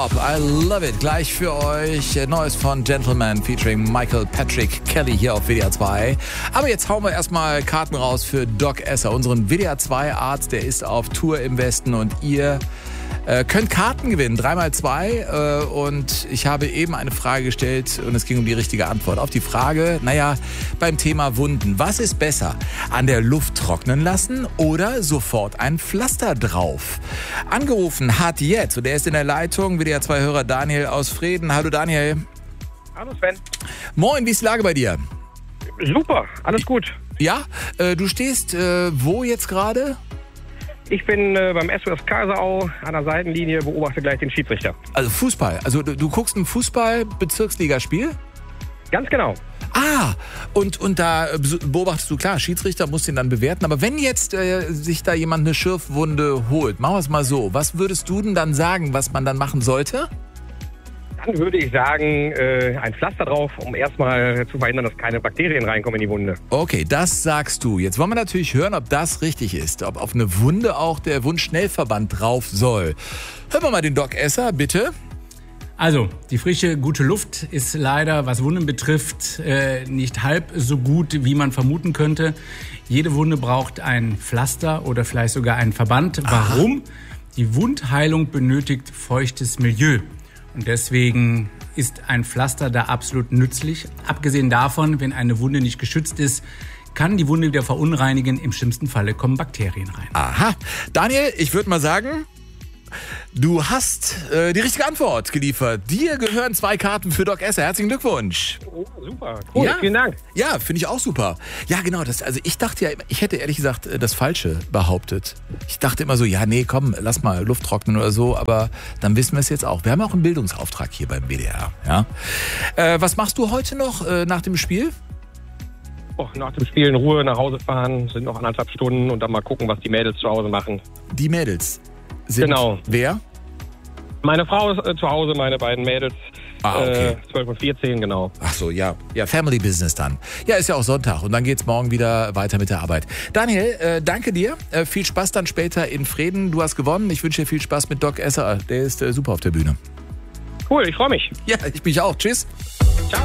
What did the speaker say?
I love it. Gleich für euch Neues von Gentleman featuring Michael Patrick Kelly hier auf WDR 2. Aber jetzt hauen wir erstmal Karten raus für Doc Esser, unseren WDR 2 Arzt. Der ist auf Tour im Westen und ihr könnt Karten gewinnen, 3x2. Und ich habe eben eine Frage gestellt und es ging um die richtige Antwort. Auf die Frage, beim Thema Wunden. Was ist besser? An der Luft trocknen lassen oder sofort ein Pflaster drauf? Angerufen hat jetzt, und er ist in der Leitung, WDR 2-Hörer Daniel aus Vreden. Hallo Daniel. Hallo Sven. Moin, wie ist die Lage bei dir? Super, alles gut. Ja, du stehst wo jetzt gerade? Ich bin beim SuS Kaiserau an der Seitenlinie, beobachte gleich den Schiedsrichter. Also Fußball. Also du guckst ein Fußball-Bezirksligaspiel? Ganz genau. Ah, und da beobachtest du, klar, Schiedsrichter muss den dann bewerten. Aber wenn jetzt sich da jemand eine Schürfwunde holt, machen wir es mal so. Was würdest du denn dann sagen, was man dann machen sollte? Dann würde ich sagen, ein Pflaster drauf, um erstmal zu verhindern, dass keine Bakterien reinkommen in die Wunde. Okay, das sagst du. Jetzt wollen wir natürlich hören, ob das richtig ist. Ob auf eine Wunde auch der Wundschnellverband drauf soll. Hören wir mal den Doc Esser, bitte. Also, die frische, gute Luft ist leider, was Wunden betrifft, nicht halb so gut, wie man vermuten könnte. Jede Wunde braucht ein Pflaster oder vielleicht sogar einen Verband. Warum? Die Wundheilung benötigt feuchtes Milieu. Und deswegen ist ein Pflaster da absolut nützlich. Abgesehen davon, wenn eine Wunde nicht geschützt ist, kann die Wunde wieder verunreinigen. Im schlimmsten Falle kommen Bakterien rein. Aha. Daniel, ich würde mal sagen, du hast die richtige Antwort geliefert. Dir gehören 2 Karten für Doc Esser. Herzlichen Glückwunsch. Oh, super, cool, ja? Vielen Dank. Ja, finde ich auch super. Ja, genau. Ich dachte ja, ich hätte ehrlich gesagt das Falsche behauptet. Ich dachte immer so, ja, nee, komm, lass mal Luft trocknen oder so. Aber dann wissen wir es jetzt auch. Wir haben auch einen Bildungsauftrag hier beim WDR. Ja? Was machst du heute noch nach dem Spiel? Nach dem Spiel in Ruhe nach Hause fahren, sind noch 1,5 Stunden und dann mal gucken, was die Mädels zu Hause machen. Die Mädels sind genau. Wer? Meine Frau ist zu Hause, meine beiden Mädels. Okay. 12 und 14, genau. Ach so, ja. Ja, Family Business dann. Ja, ist ja auch Sonntag und dann geht's morgen wieder weiter mit der Arbeit. Daniel, danke dir. Viel Spaß dann später in Vreden. Du hast gewonnen. Ich wünsche dir viel Spaß mit Doc Esser. Der ist super auf der Bühne. Cool, ich freue mich. Ja, ich mich auch. Tschüss.